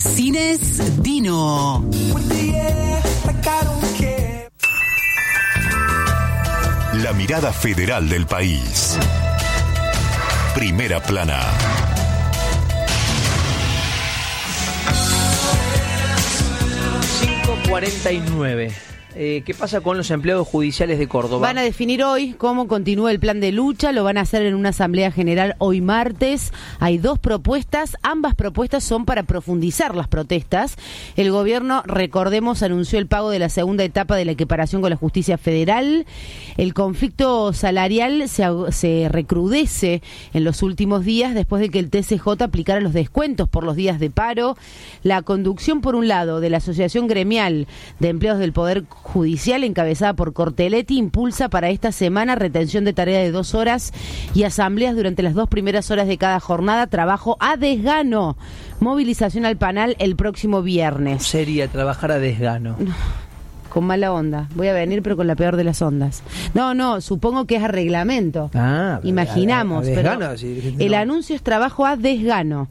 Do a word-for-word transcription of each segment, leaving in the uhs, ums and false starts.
Cines Dino. La mirada federal del país. Primera Plana. cinco cuarenta y nueve. Eh, ¿Qué pasa con los empleados judiciales de Córdoba? Van a definir hoy cómo continúa el plan de lucha, lo van a hacer en una asamblea general hoy martes. Hay dos propuestas, ambas propuestas son para profundizar las protestas. El gobierno, recordemos, anunció el pago de la segunda etapa de la equiparación con la justicia federal. El conflicto salarial se, se recrudece en los últimos días después de que el T C J aplicara los descuentos por los días de paro. La conducción, por un lado, de la Asociación Gremial de Empleados del Poder Judicial, encabezada por Corteletti, impulsa para esta semana retención de tarea de dos horas y asambleas durante las dos primeras horas de cada jornada, trabajo a desgano, movilización al panel el próximo viernes. Sería trabajar a desgano. Con mala onda. Voy a venir, pero con la peor de las ondas. No, no, supongo que es a reglamento. Ah, Imaginamos. a, a desgano, pero sí, el no. anuncio es trabajo a desgano.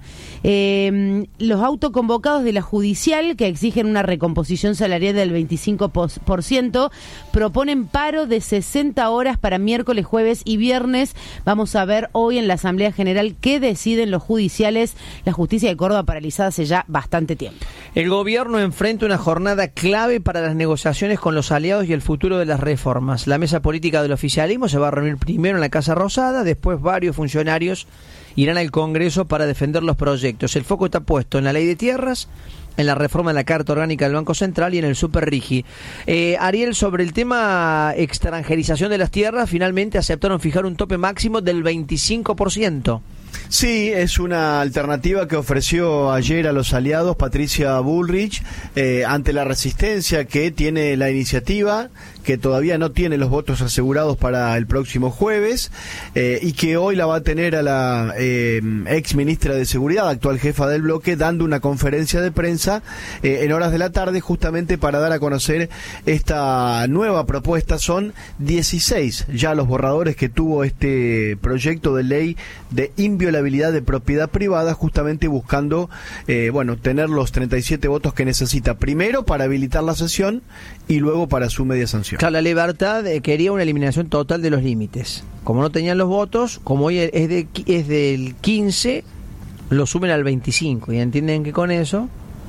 Eh, los autoconvocados de la judicial, que exigen una recomposición salarial del veinticinco por ciento, proponen paro de sesenta horas para miércoles, jueves y viernes. Vamos a ver hoy en la Asamblea General qué deciden los judiciales. La justicia de Córdoba paralizada hace ya bastante tiempo. El gobierno enfrenta una jornada clave para las negociaciones con los aliados y el futuro de las reformas. La mesa política del oficialismo se va a reunir primero en la Casa Rosada, después varios funcionarios irán al Congreso para defender los proyectos. El foco está puesto en la ley de tierras, en la reforma de la Carta Orgánica del Banco Central y en el Super Rigi. Eh, Ariel, sobre el tema extranjerización de las tierras, finalmente aceptaron fijar un tope máximo del veinticinco por ciento. Sí, es una alternativa que ofreció ayer a los aliados Patricia Bullrich eh, ante la resistencia que tiene la iniciativa, que todavía no tiene los votos asegurados para el próximo jueves eh, y que hoy la va a tener a la eh, ex ministra de Seguridad, actual jefa del bloque, dando una conferencia de prensa eh, en horas de la tarde justamente para dar a conocer esta nueva propuesta. Son dieciséis ya los borradores que tuvo este proyecto de ley de inviolabilidad de propiedad privada, justamente buscando eh, bueno, tener los treinta y siete votos que necesita, primero para habilitar la sesión y luego para su media sanción. Claro, la Libertad eh, quería una eliminación total de los límites. Como no tenían los votos, como hoy es, de, es del quince, lo suben al veinticinco, y entienden que con eso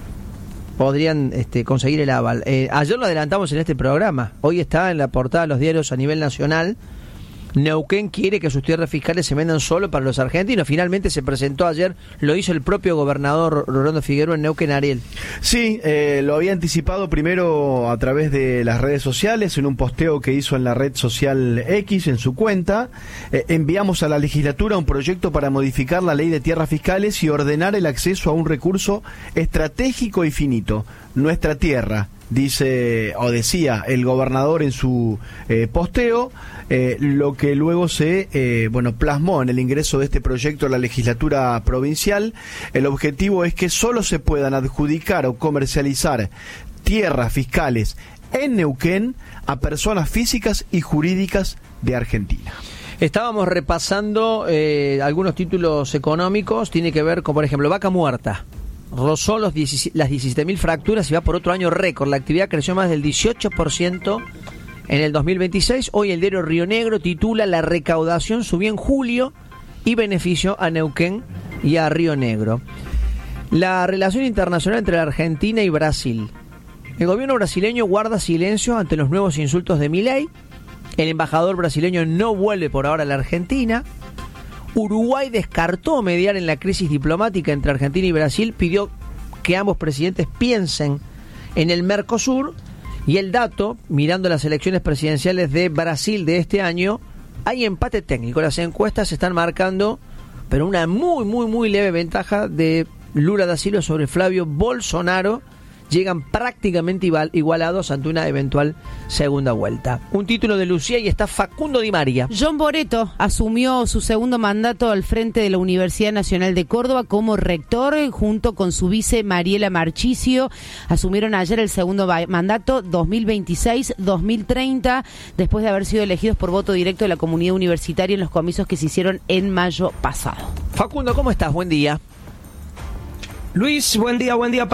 podrían este, conseguir el aval. Eh, ayer lo adelantamos en este programa, hoy está en la portada de los diarios a nivel nacional. Neuquén quiere que sus tierras fiscales se vendan solo para los argentinos. Finalmente se presentó ayer, lo hizo el propio gobernador Rolando Figueroa en Neuquén, Ariel. Sí, eh, lo había anticipado primero a través de las redes sociales, en un posteo que hizo en la red social X, en su cuenta. Eh, enviamos a la legislatura un proyecto para modificar la ley de tierras fiscales y ordenar el acceso a un recurso estratégico y finito, nuestra tierra. Dice o decía el gobernador en su eh, posteo, eh, lo que luego se eh, bueno plasmó en el ingreso de este proyecto a la legislatura provincial. El objetivo es que solo se puedan adjudicar o comercializar tierras fiscales en Neuquén a personas físicas y jurídicas de Argentina. Estábamos repasando eh, algunos títulos económicos, tiene que ver con, por ejemplo, Vaca Muerta. Rozó los diecisiete, las diecisiete mil fracturas y va por otro año récord. La actividad creció más del dieciocho por ciento en el dos mil veintiséis. Hoy el diario Río Negro titula: la recaudación subió en julio y benefició a Neuquén y a Río Negro. La relación internacional entre la Argentina y Brasil. El gobierno brasileño guarda silencio ante los nuevos insultos de Milei. El embajador brasileño no vuelve por ahora a la Argentina. Uruguay descartó mediar en la crisis diplomática entre Argentina y Brasil, pidió que ambos presidentes piensen en el Mercosur. Y el dato, mirando las elecciones presidenciales de Brasil de este año, hay empate técnico. Las encuestas están marcando, pero una muy, muy, muy leve ventaja de Lula da Silva sobre Flavio Bolsonaro. Llegan prácticamente igualados ante una eventual segunda vuelta. Un título de Lucía y está Facundo Di María. John Boretto asumió su segundo mandato al frente de la Universidad Nacional de Córdoba como rector, junto con su vice Mariela Marchisio. Asumieron ayer el segundo mandato dos mil veintiséis dos mil treinta, después de haber sido elegidos por voto directo de la comunidad universitaria en los comicios que se hicieron en mayo pasado. Facundo, ¿cómo estás? Buen día. Luis, buen día, buen día.